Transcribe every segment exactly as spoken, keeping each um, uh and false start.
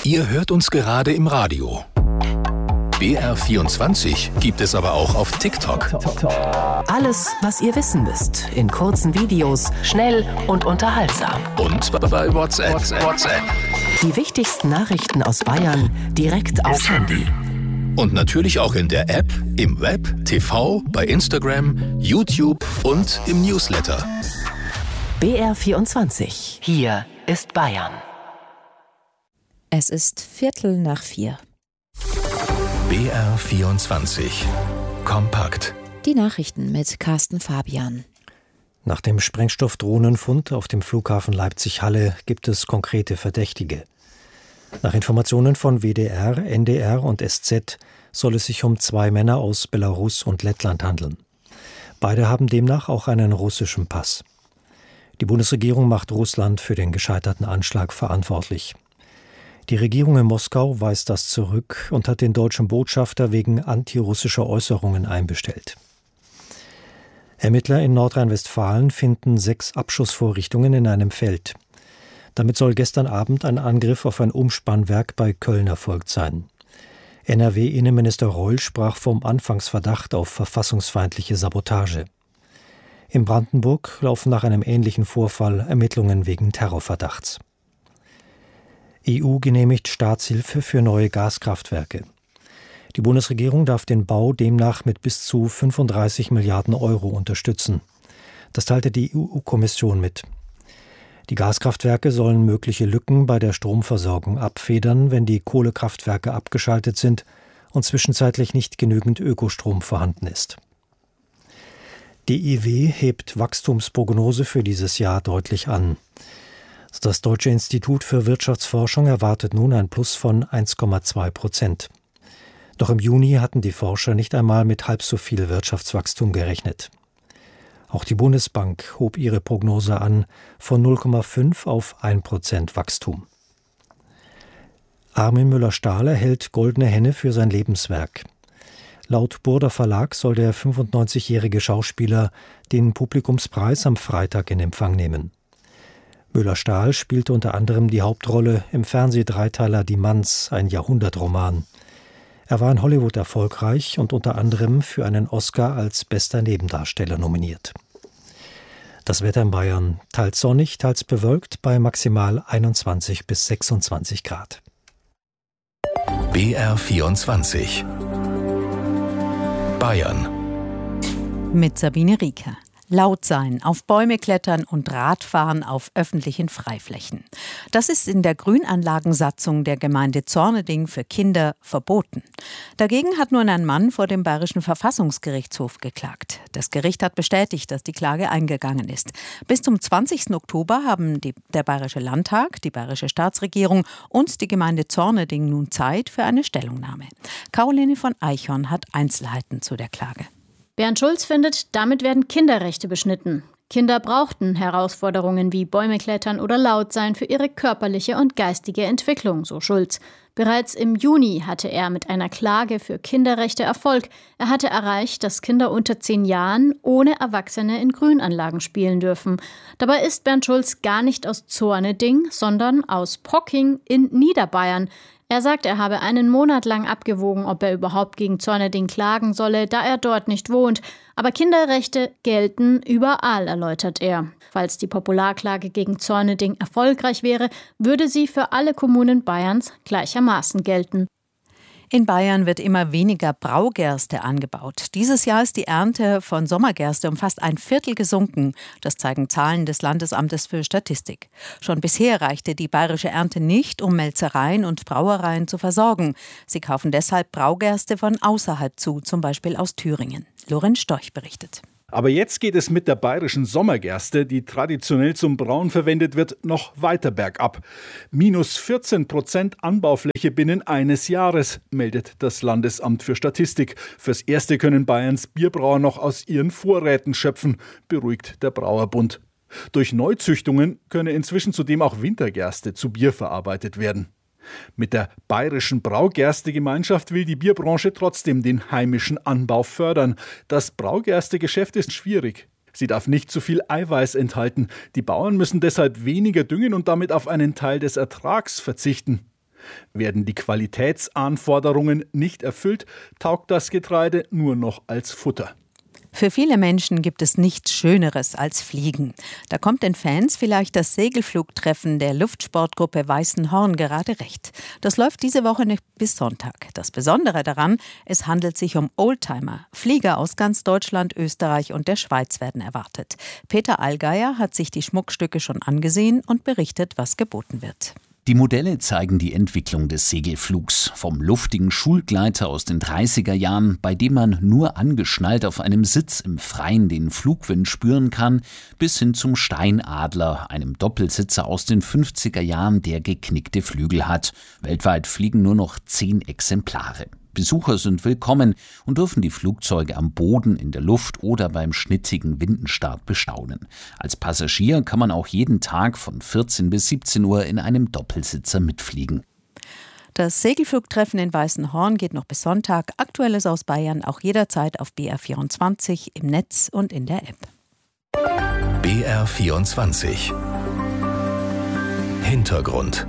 Ihr hört uns gerade im Radio. B R vierundzwanzig gibt es aber auch auf TikTok. Alles, was ihr wissen müsst, in kurzen Videos, schnell und unterhaltsam. Und bei WhatsApp. WhatsApp. Die wichtigsten Nachrichten aus Bayern direkt aufs Handy. Und natürlich auch in der App, im Web, T V, bei Instagram, YouTube und im Newsletter. B R vierundzwanzig. Hier ist Bayern. Es ist Viertel nach vier. B R vierundzwanzig. Kompakt. Die Nachrichten mit Carsten Fabian. Nach dem Sprengstoffdrohnenfund auf dem Flughafen Leipzig-Halle gibt es konkrete Verdächtige. Nach Informationen von W D R, N D R und S Z soll es sich um zwei Männer aus Belarus und Lettland handeln. Beide haben demnach auch einen russischen Pass. Die Bundesregierung macht Russland für den gescheiterten Anschlag verantwortlich. Die Regierung in Moskau weist das zurück und hat den deutschen Botschafter wegen antirussischer Äußerungen einbestellt. Ermittler in Nordrhein-Westfalen finden sechs Abschussvorrichtungen in einem Feld. Damit soll gestern Abend ein Angriff auf ein Umspannwerk bei Köln erfolgt sein. N R W-Innenminister Reul sprach vom Anfangsverdacht auf verfassungsfeindliche Sabotage. In Brandenburg laufen nach einem ähnlichen Vorfall Ermittlungen wegen Terrorverdachts. E U genehmigt Staatshilfe für neue Gaskraftwerke. Die Bundesregierung darf den Bau demnach mit bis zu fünfunddreißig Milliarden Euro unterstützen. Das teilte die E U-Kommission mit. Die Gaskraftwerke sollen mögliche Lücken bei der Stromversorgung abfedern, wenn die Kohlekraftwerke abgeschaltet sind und zwischenzeitlich nicht genügend Ökostrom vorhanden ist. Die I W hebt Wachstumsprognose für dieses Jahr deutlich an. Das Deutsche Institut für Wirtschaftsforschung erwartet nun ein Plus von eins Komma zwei Prozent. Doch im Juni hatten die Forscher nicht einmal mit halb so viel Wirtschaftswachstum gerechnet. Auch die Bundesbank hob ihre Prognose an von null Komma fünf auf ein Prozent Wachstum. Armin Müller-Stahl erhält Goldene Henne für sein Lebenswerk. Laut Burda Verlag soll der fünfundneunzigjährige Schauspieler den Publikumspreis am Freitag in Empfang nehmen. Müller-Stahl spielte unter anderem die Hauptrolle im Fernsehdreiteiler Die Manns, ein Jahrhundertroman. Er war in Hollywood erfolgreich und unter anderem für einen Oscar als bester Nebendarsteller nominiert. Das Wetter in Bayern: teils sonnig, teils bewölkt bei maximal einundzwanzig bis sechsundzwanzig Grad. B R vierundzwanzig. Bayern. Mit Sabine Rieker. Laut sein, auf Bäume klettern und Radfahren auf öffentlichen Freiflächen. Das ist in der Grünanlagensatzung der Gemeinde Zorneding für Kinder verboten. Dagegen hat nun ein Mann vor dem Bayerischen Verfassungsgerichtshof geklagt. Das Gericht hat bestätigt, dass die Klage eingegangen ist. Bis zum zwanzigsten Oktober haben die, der Bayerische Landtag, die Bayerische Staatsregierung und die Gemeinde Zorneding nun Zeit für eine Stellungnahme. Caroline von Eichhorn hat Einzelheiten zu der Klage. Bernd Schulz findet, damit werden Kinderrechte beschnitten. Kinder brauchten Herausforderungen wie Bäume klettern oder laut sein für ihre körperliche und geistige Entwicklung, so Schulz. Bereits im Juni hatte er mit einer Klage für Kinderrechte Erfolg. Er hatte erreicht, dass Kinder unter zehn Jahren ohne Erwachsene in Grünanlagen spielen dürfen. Dabei ist Bernd Schulz gar nicht aus Zorneding, sondern aus Procking in Niederbayern. Er sagt, er habe einen Monat lang abgewogen, ob er überhaupt gegen Zorneding klagen solle, da er dort nicht wohnt. Aber Kinderrechte gelten überall, erläutert er. Falls die Popularklage gegen Zorneding erfolgreich wäre, würde sie für alle Kommunen Bayerns gleichermaßen gelten. In Bayern wird immer weniger Braugerste angebaut. Dieses Jahr ist die Ernte von Sommergerste um fast ein Viertel gesunken. Das zeigen Zahlen des Landesamtes für Statistik. Schon bisher reichte die bayerische Ernte nicht, um Melzereien und Brauereien zu versorgen. Sie kaufen deshalb Braugerste von außerhalb zu, zum Beispiel aus Thüringen. Lorenz Storch berichtet. Aber jetzt geht es mit der bayerischen Sommergerste, die traditionell zum Brauen verwendet wird, noch weiter bergab. Minus vierzehn Prozent Anbaufläche binnen eines Jahres, meldet das Landesamt für Statistik. Fürs Erste können Bayerns Bierbrauer noch aus ihren Vorräten schöpfen, beruhigt der Brauerbund. Durch Neuzüchtungen könne inzwischen zudem auch Wintergerste zu Bier verarbeitet werden. Mit der Bayerischen Braugerste-Gemeinschaft will die Bierbranche trotzdem den heimischen Anbau fördern. Das Braugerste-Geschäft ist schwierig. Sie darf nicht zu viel Eiweiß enthalten. Die Bauern müssen deshalb weniger düngen und damit auf einen Teil des Ertrags verzichten. Werden die Qualitätsanforderungen nicht erfüllt, taugt das Getreide nur noch als Futter. Für viele Menschen gibt es nichts Schöneres als Fliegen. Da kommt den Fans vielleicht das Segelflugtreffen der Luftsportgruppe Weißenhorn gerade recht. Das läuft diese Woche nicht bis Sonntag. Das Besondere daran, es handelt sich um Oldtimer. Flieger aus ganz Deutschland, Österreich und der Schweiz werden erwartet. Peter Allgeier hat sich die Schmuckstücke schon angesehen und berichtet, was geboten wird. Die Modelle zeigen die Entwicklung des Segelflugs. Vom luftigen Schulgleiter aus den dreißiger Jahren, bei dem man nur angeschnallt auf einem Sitz im Freien den Flugwind spüren kann, bis hin zum Steinadler, einem Doppelsitzer aus den fünfziger Jahren, der geknickte Flügel hat. Weltweit fliegen nur noch zehn Exemplare. Besucher sind willkommen und dürfen die Flugzeuge am Boden, in der Luft oder beim schnittigen Windenstart bestaunen. Als Passagier kann man auch jeden Tag von vierzehn bis siebzehn Uhr in einem Doppelsitzer mitfliegen. Das Segelflugtreffen in Weißenhorn geht noch bis Sonntag. Aktuelles aus Bayern auch jederzeit auf B R vierundzwanzig, im Netz und in der App. B R vierundzwanzig Hintergrund.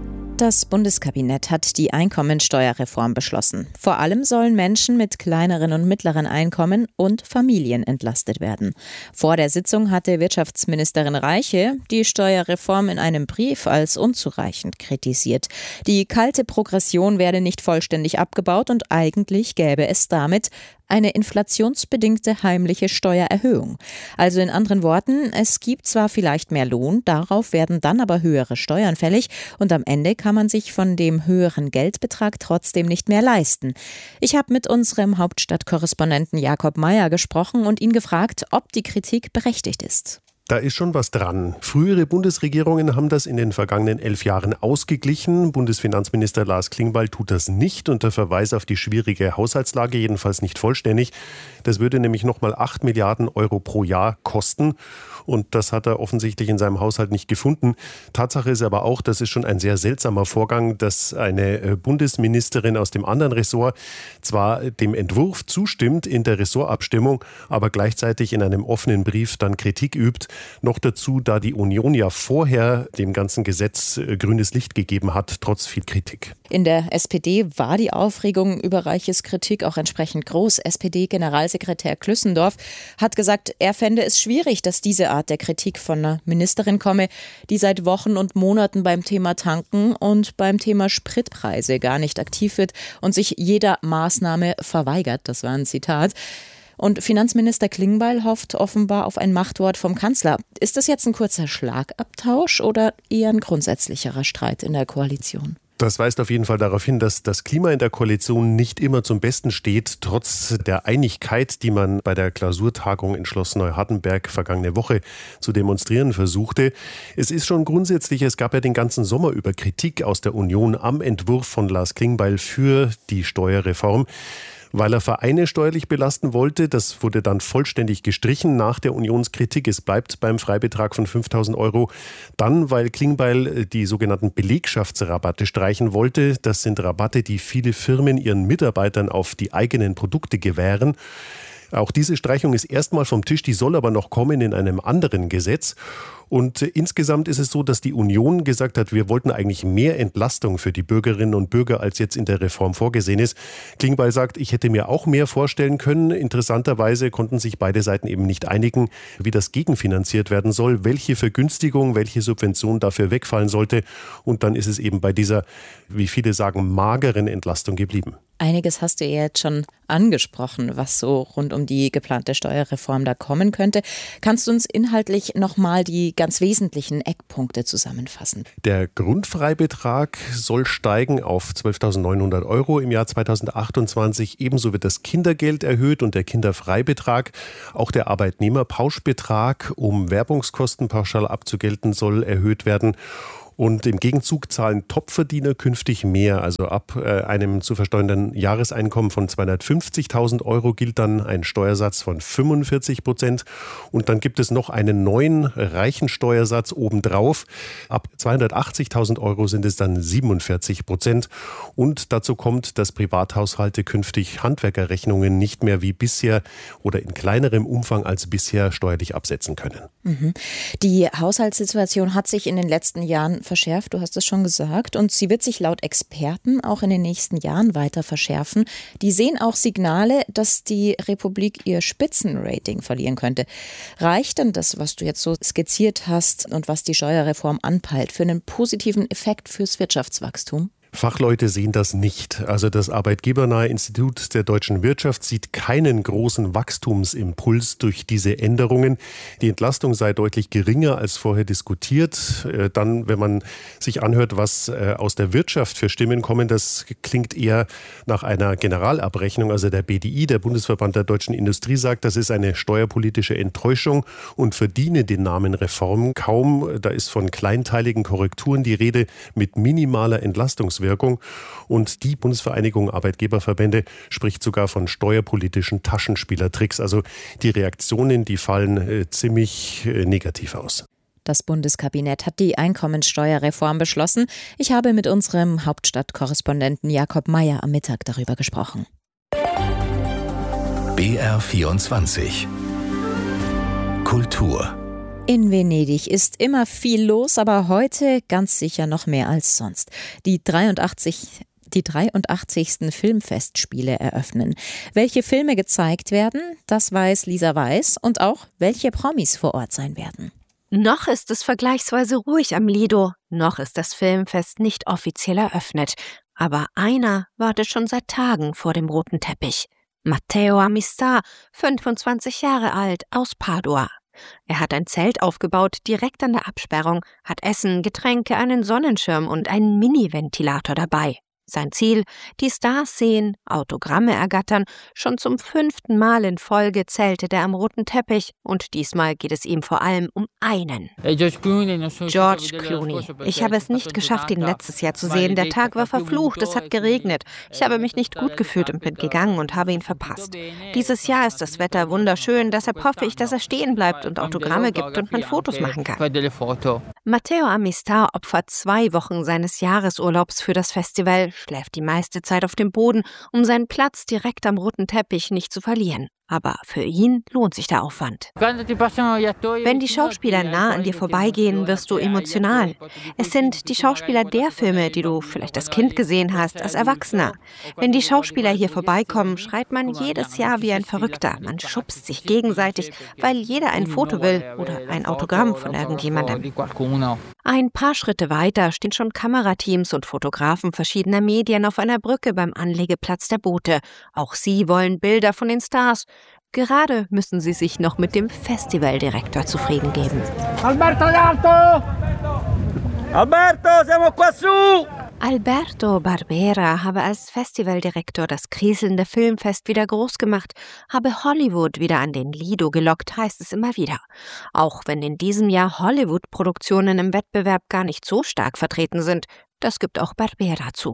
Das Bundeskabinett hat die Einkommensteuerreform beschlossen. Vor allem sollen Menschen mit kleineren und mittleren Einkommen und Familien entlastet werden. Vor der Sitzung hatte Wirtschaftsministerin Reiche die Steuerreform in einem Brief als unzureichend kritisiert. Die kalte Progression werde nicht vollständig abgebaut und eigentlich gäbe es damit eine inflationsbedingte heimliche Steuererhöhung. Also in anderen Worten, es gibt zwar vielleicht mehr Lohn, darauf werden dann aber höhere Steuern fällig und am Ende kann man sich von dem höheren Geldbetrag trotzdem nicht mehr leisten. Ich habe mit unserem Hauptstadtkorrespondenten Jakob Meyer gesprochen und ihn gefragt, ob die Kritik berechtigt ist. Da ist schon was dran. Frühere Bundesregierungen haben das in den vergangenen elf Jahren ausgeglichen. Bundesfinanzminister Lars Klingbeil tut das nicht unter Verweis auf die schwierige Haushaltslage, jedenfalls nicht vollständig. Das würde nämlich nochmal acht Milliarden Euro pro Jahr kosten. Und das hat er offensichtlich in seinem Haushalt nicht gefunden. Tatsache ist aber auch, das ist schon ein sehr seltsamer Vorgang, dass eine Bundesministerin aus dem anderen Ressort zwar dem Entwurf zustimmt in der Ressortabstimmung, aber gleichzeitig in einem offenen Brief dann Kritik übt. Noch dazu, da die Union ja vorher dem ganzen Gesetz grünes Licht gegeben hat, trotz viel Kritik. In der S P D war die Aufregung über Reiches Kritik auch entsprechend groß. S P D-Generalsekretär Klüssendorf hat gesagt, er fände es schwierig, dass diese Art der Kritik von einer Ministerin komme, die seit Wochen und Monaten beim Thema Tanken und beim Thema Spritpreise gar nicht aktiv wird und sich jeder Maßnahme verweigert. Das war ein Zitat. Und Finanzminister Klingbeil hofft offenbar auf ein Machtwort vom Kanzler. Ist das jetzt ein kurzer Schlagabtausch oder eher ein grundsätzlicherer Streit in der Koalition? Das weist auf jeden Fall darauf hin, dass das Klima in der Koalition nicht immer zum Besten steht, trotz der Einigkeit, die man bei der Klausurtagung in Schloss Neuhardenberg vergangene Woche zu demonstrieren versuchte. Es ist schon grundsätzlich, es gab ja den ganzen Sommer über Kritik aus der Union am Entwurf von Lars Klingbeil für die Steuerreform. Weil er Vereine steuerlich belasten wollte. Das wurde dann vollständig gestrichen nach der Unionskritik. Es bleibt beim Freibetrag von fünftausend Euro. Dann, weil Klingbeil die sogenannten Belegschaftsrabatte streichen wollte. Das sind Rabatte, die viele Firmen ihren Mitarbeitern auf die eigenen Produkte gewähren. Auch diese Streichung ist erstmal vom Tisch, die soll aber noch kommen in einem anderen Gesetz. Und insgesamt ist es so, dass die Union gesagt hat, wir wollten eigentlich mehr Entlastung für die Bürgerinnen und Bürger, als jetzt in der Reform vorgesehen ist. Klingbeil sagt, ich hätte mir auch mehr vorstellen können. Interessanterweise konnten sich beide Seiten eben nicht einigen, wie das gegenfinanziert werden soll, welche Vergünstigung, welche Subvention dafür wegfallen sollte. Und dann ist es eben bei dieser, wie viele sagen, mageren Entlastung geblieben. Einiges hast du ja jetzt schon angesprochen, was so rund um die geplante Steuerreform da kommen könnte. Kannst du uns inhaltlich nochmal die ganz wesentlichen Eckpunkte zusammenfassen? Der Grundfreibetrag soll steigen auf zwölftausendneunhundert Euro im Jahr zweitausendachtundzwanzig. Ebenso wird das Kindergeld erhöht und der Kinderfreibetrag. Auch der Arbeitnehmerpauschbetrag, um Werbungskosten pauschal abzugelten, soll erhöht werden. Und im Gegenzug zahlen Topverdiener künftig mehr. Also ab äh, einem zu versteuernden Jahreseinkommen von zweihundertfünfzigtausend Euro gilt dann ein Steuersatz von fünfundvierzig Prozent. Und dann gibt es noch einen neuen reichen Steuersatz obendrauf. Ab zweihundertachtzigtausend Euro sind es dann siebenundvierzig Prozent. Und dazu kommt, dass Privathaushalte künftig Handwerkerrechnungen nicht mehr wie bisher oder in kleinerem Umfang als bisher steuerlich absetzen können. Mhm. Die Haushaltssituation hat sich in den letzten Jahren verschärft, du hast es schon gesagt, und sie wird sich laut Experten auch in den nächsten Jahren weiter verschärfen. Die sehen auch Signale, dass die Republik ihr Spitzenrating verlieren könnte. Reicht denn das, was du jetzt so skizziert hast und was die Steuerreform anpeilt, für einen positiven Effekt fürs Wirtschaftswachstum? Fachleute sehen das nicht. Also das Arbeitgebernahe Institut der deutschen Wirtschaft sieht keinen großen Wachstumsimpuls durch diese Änderungen. Die Entlastung sei deutlich geringer als vorher diskutiert. Dann, wenn man sich anhört, was aus der Wirtschaft für Stimmen kommen, das klingt eher nach einer Generalabrechnung. Also der B D I, der Bundesverband der deutschen Industrie, sagt, das ist eine steuerpolitische Enttäuschung und verdiene den Namen Reform kaum. Da ist von kleinteiligen Korrekturen die Rede mit minimaler Entlastungswirkung. Und die Bundesvereinigung Arbeitgeberverbände spricht sogar von steuerpolitischen Taschenspielertricks. Also die Reaktionen, die fallen äh, ziemlich äh, negativ aus. Das Bundeskabinett hat die Einkommensteuerreform beschlossen. Ich habe mit unserem Hauptstadtkorrespondenten Jakob Mayer am Mittag darüber gesprochen. B R vierundzwanzig Kultur. In Venedig ist immer viel los, aber heute ganz sicher noch mehr als sonst. Die dreiundachtzig Die dreiundachtzigsten Filmfestspiele eröffnen. Welche Filme gezeigt werden, das weiß Lisa Weiß, und auch welche Promis vor Ort sein werden. Noch ist es vergleichsweise ruhig am Lido, noch ist das Filmfest nicht offiziell eröffnet. Aber einer wartet schon seit Tagen vor dem roten Teppich. Matteo Amistà, fünfundzwanzig Jahre alt, aus Padua. Er hat ein Zelt aufgebaut, direkt an der Absperrung, hat Essen, Getränke, einen Sonnenschirm und einen Mini-Ventilator dabei. Sein Ziel, die Stars sehen, Autogramme ergattern. Schon zum fünften Mal in Folge zeltet er am roten Teppich und diesmal geht es ihm vor allem um einen. George Clooney. Ich habe es nicht geschafft, ihn letztes Jahr zu sehen. Der Tag war verflucht, es hat geregnet. Ich habe mich nicht gut gefühlt und bin gegangen und habe ihn verpasst. Dieses Jahr ist das Wetter wunderschön, deshalb hoffe ich, dass er stehen bleibt und Autogramme gibt und man Fotos machen kann. Matteo Amistà opfert zwei Wochen seines Jahresurlaubs für das Festival, schläft die meiste Zeit auf dem Boden, um seinen Platz direkt am roten Teppich nicht zu verlieren. Aber für ihn lohnt sich der Aufwand. Wenn die Schauspieler nah an dir vorbeigehen, wirst du emotional. Es sind die Schauspieler der Filme, die du vielleicht als Kind gesehen hast, als Erwachsener. Wenn die Schauspieler hier vorbeikommen, schreit man jedes Jahr wie ein Verrückter. Man schubst sich gegenseitig, weil jeder ein Foto will oder ein Autogramm von irgendjemandem. Ein paar Schritte weiter stehen schon Kamerateams und Fotografen verschiedener Medien auf einer Brücke beim Anlegeplatz der Boote. Auch sie wollen Bilder von den Stars. Gerade müssen sie sich noch mit dem Festivaldirektor zufrieden geben. Alberto Alto! Alberto, siamo qua su! Alberto Barbera habe als Festivaldirektor das kriselnde Filmfest wieder groß gemacht, habe Hollywood wieder an den Lido gelockt, heißt es immer wieder. Auch wenn in diesem Jahr Hollywood-Produktionen im Wettbewerb gar nicht so stark vertreten sind. Das gibt auch Barbera zu.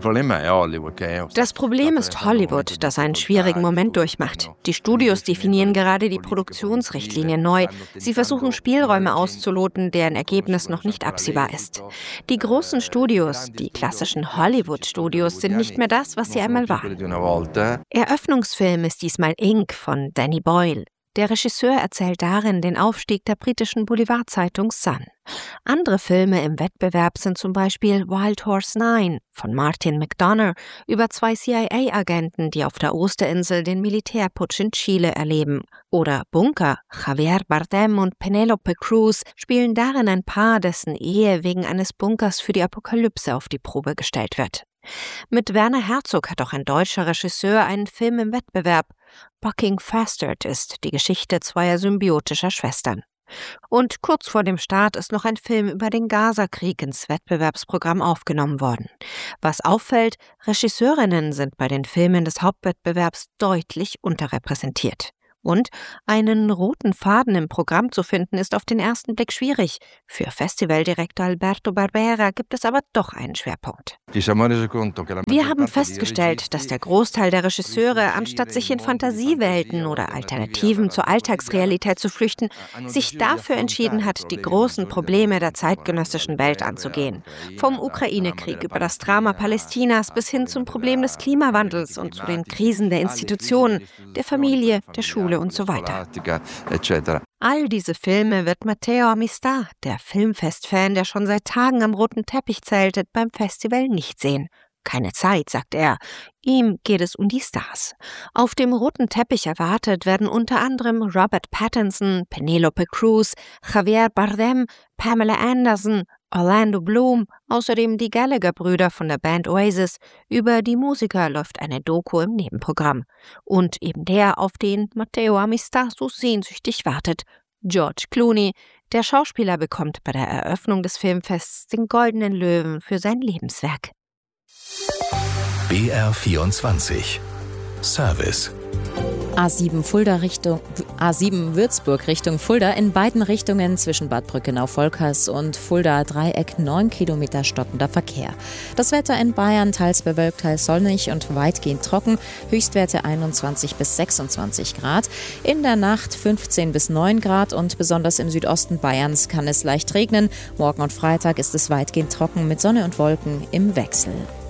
Das Problem ist Hollywood, das einen schwierigen Moment durchmacht. Die Studios definieren gerade die Produktionsrichtlinie neu. Sie versuchen Spielräume auszuloten, deren Ergebnis noch nicht absehbar ist. Die großen Studios, die klassischen Hollywood-Studios, sind nicht mehr das, was sie einmal waren. Eröffnungsfilm ist diesmal Ink von Danny Boyle. Der Regisseur erzählt darin den Aufstieg der britischen Boulevardzeitung Sun. Andere Filme im Wettbewerb sind zum Beispiel Wild Horse Nine von Martin McDonagh über zwei C I A-Agenten, die auf der Osterinsel den Militärputsch in Chile erleben. Oder Bunker. Javier Bardem und Penelope Cruz spielen darin ein Paar, dessen Ehe wegen eines Bunkers für die Apokalypse auf die Probe gestellt wird. Mit Werner Herzog hat auch ein deutscher Regisseur einen Film im Wettbewerb. Bucking Fastard ist die Geschichte zweier symbiotischer Schwestern. Und kurz vor dem Start ist noch ein Film über den Gaza-Krieg ins Wettbewerbsprogramm aufgenommen worden. Was auffällt, Regisseurinnen sind bei den Filmen des Hauptwettbewerbs deutlich unterrepräsentiert. Und einen roten Faden im Programm zu finden, ist auf den ersten Blick schwierig. Für Festivaldirektor Alberto Barbera gibt es aber doch einen Schwerpunkt. Wir haben festgestellt, dass der Großteil der Regisseure, anstatt sich in Fantasiewelten oder Alternativen zur Alltagsrealität zu flüchten, sich dafür entschieden hat, die großen Probleme der zeitgenössischen Welt anzugehen. Vom Ukraine-Krieg über das Drama Palästinas bis hin zum Problem des Klimawandels und zu den Krisen der Institutionen, der Familie, der Schule und so weiter. All diese Filme wird Matteo Amistà, der Filmfest-Fan, der schon seit Tagen am roten Teppich zeltet, beim Festival nicht sehen. Keine Zeit, sagt er. Ihm geht es um die Stars. Auf dem roten Teppich erwartet werden unter anderem Robert Pattinson, Penelope Cruz, Javier Bardem, Pamela Anderson, Orlando Bloom, außerdem die Gallagher-Brüder von der Band Oasis. Über die Musiker läuft eine Doku im Nebenprogramm. Und eben der, auf den Matteo Amistà so sehnsüchtig wartet. George Clooney. Der Schauspieler bekommt bei der Eröffnung des Filmfests den Goldenen Löwen für sein Lebenswerk. B R vierundzwanzig Service. A sieben Fulda Richtung A sieben Würzburg Richtung Fulda, in beiden Richtungen zwischen Bad Brückenau-Volkers und Fulda Dreieck neun Kilometer stockender Verkehr. Das Wetter in Bayern teils bewölkt, teils sonnig und weitgehend trocken. Höchstwerte einundzwanzig bis sechsundzwanzig Grad. In der Nacht fünfzehn bis neun Grad und besonders im Südosten Bayerns kann es leicht regnen. Morgen und Freitag ist es weitgehend trocken mit Sonne und Wolken im Wechsel.